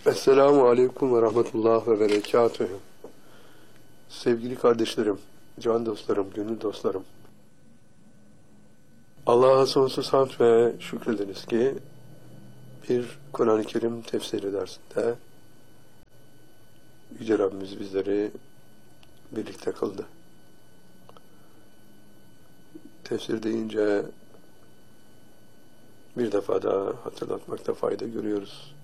Esselamu Aleyküm ve Rahmetullah ve Berekatühü. Sevgili kardeşlerim, can dostlarım, gönül dostlarım. Allah'a sonsuz hamd ve şükrediniz ki bir Kur'an-ı Kerim tefsiri dersinde Yüce Rabbimiz bizleri birlikte kıldı. Tefsir deyince bir defa daha hatırlatmakta fayda görüyoruz.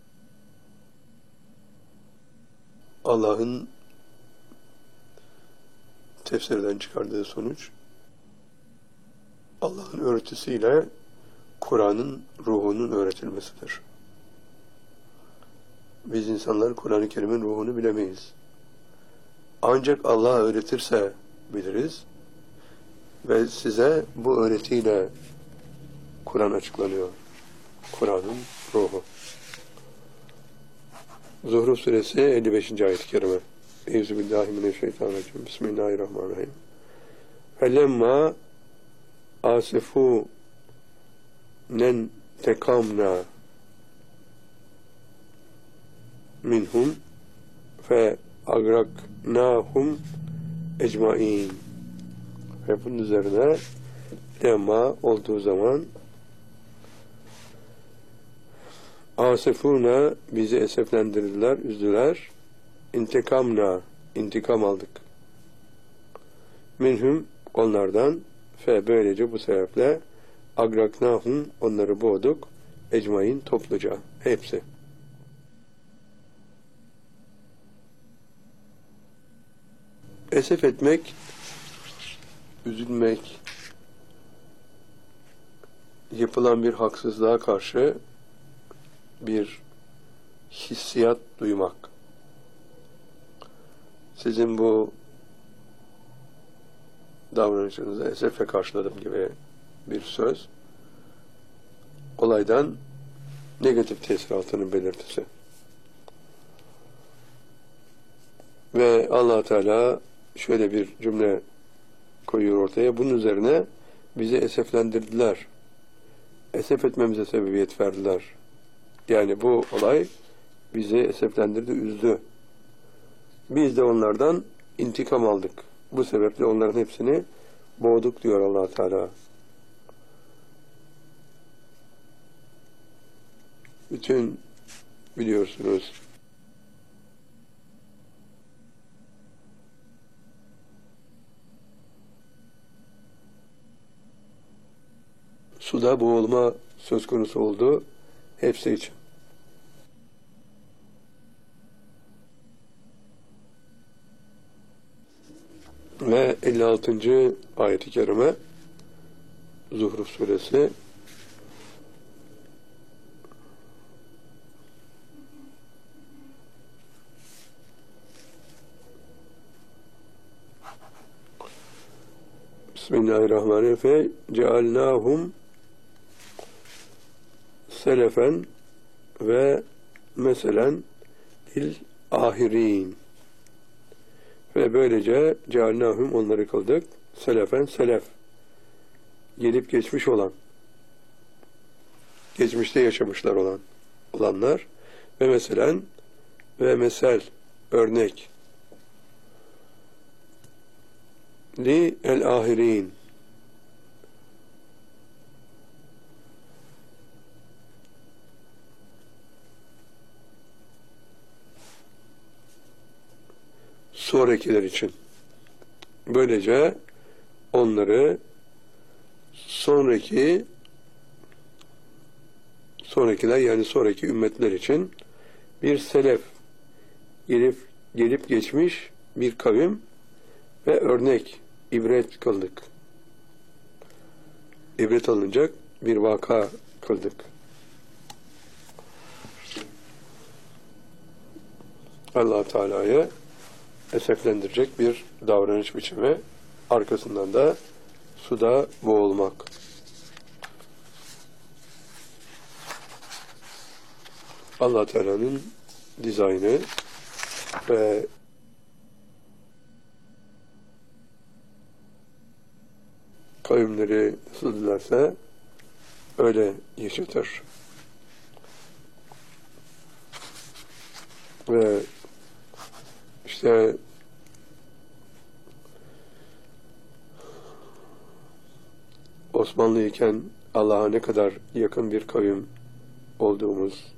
Allah'ın tefsirden çıkardığı sonuç, Allah'ın öğretisiyle Kur'an'ın ruhunun öğretilmesidir. Biz insanlar Kur'an-ı Kerim'in ruhunu bilemeyiz. Ancak Allah öğretirse biliriz ve size bu öğretiyle Kur'an açıklanıyor. Kur'an'ın ruhu. Zuhruf suresi 55. ayet-i kerime. Euzubillahimineşşeytanirracim. Bismillahirrahmanirrahim. Felemma asifu nen tekamna minhum fe agraknahum ecmain. Ve bunun üzerine lemma olduğu zaman asifuna bizi eseflendirdiler, üzdüler. İntikamna, intikam aldık. Minhum onlardan fe böylece bu sebeple agraknahum onları boğduk. Ecmain topluca. Hepsi. Esef etmek, üzülmek, yapılan bir haksızlığa karşı bir hissiyat duymak. Sizin bu davranışınıza esefle karşıladım gibi bir söz, olaydan negatif tesir altının belirtisi. Ve Allah Teala şöyle bir cümle koyuyor ortaya. Bunun üzerine bizi eseflendirdiler. Esef etmemize sebebiyet verdiler. Yani bu olay bizi eseflendirdi, üzdü. Biz de onlardan intikam aldık. Bu sebeple onların hepsini boğduk diyor Allah Teala. Bütün biliyorsunuz suda boğulma söz konusu oldu hepsi için. Ve 56. ayet-i kerime Zuhruf suresi Bismillahirrahmanirrahim. Fe cealnahum selefen ve meselen lil ahirin. Ve böylece cealnahum onları kıldık. Selefen selef. Gelip geçmiş olan. Geçmişte yaşamışlar olanlar. Ve meselen ve mesel örnek. Li el ahirin. Sonrakiler için. Böylece onları sonrakiler yani sonraki ümmetler için bir selef gelip geçmiş bir kavim ve örnek, ibret kıldık. İbret alınacak bir vaka kıldık. Allah Teala'ya eseflendirecek bir davranış biçimi, arkasından da suda boğulmak. Allah Teala'nın dizaynı ve kavimleri nasıl dilerse öyle yaşatır. Ve işte Osmanlıyken Allah'a ne kadar yakın bir kavim olduğumuz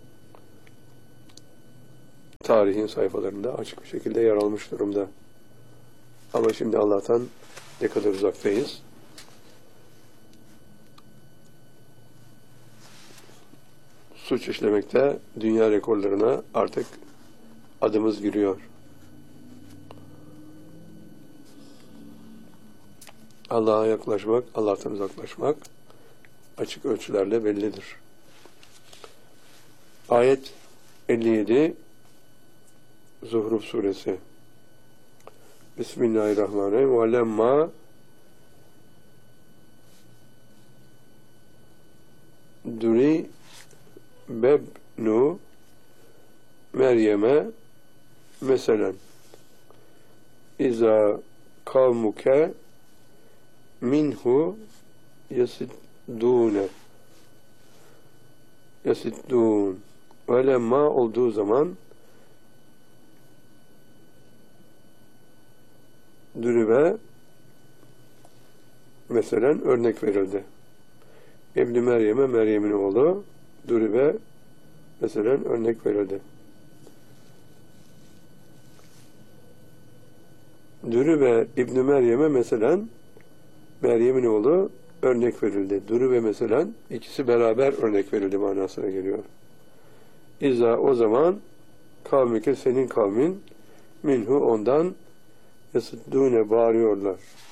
tarihin sayfalarında açık bir şekilde yer almış durumda. Ama şimdi Allah'tan ne kadar uzaktayız. Suç işlemekte dünya rekorlarına artık adımız giriyor. Allah'a yaklaşmak, Allah'tan uzaklaşmak açık ölçülerle bellidir. Ayet 57 Zuhruf Suresi. Bismillahirrahmanirrahim. وَلَمَّا duri bebnu Meryem'e meselen İza kavmuke minhu yasiddûne yasiddûn ve lemma olduğu zaman dürübe mesela örnek verildi. İbn Meryem'e Meryem'in oğlu dürübe mesela örnek verildi. Dürübe İbn Meryem'e mesela Meryem'in oğlu örnek verildi. Dürübe mesela ikisi beraber örnek verildi manasına geliyor. İza o zaman kavmike senin kavmin minhu ondan yasıddûne bağırıyorlar.